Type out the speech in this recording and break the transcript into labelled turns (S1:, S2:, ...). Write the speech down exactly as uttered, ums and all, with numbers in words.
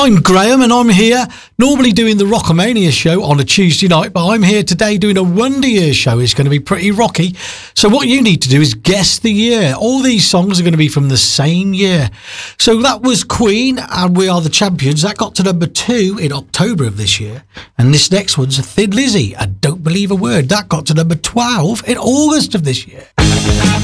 S1: I'm Graham and I'm here, normally doing the Rockomania show on a Tuesday night, but I'm here today doing a Wonder Year show. It's going to be pretty rocky. So what you need to do is guess the year. All these songs are going to be from the same year. So that was Queen and We Are the Champions. That got to number two in October of this year. And this next one's Thin Lizzy, I Don't Believe a Word. That got to number twelve in August of this year.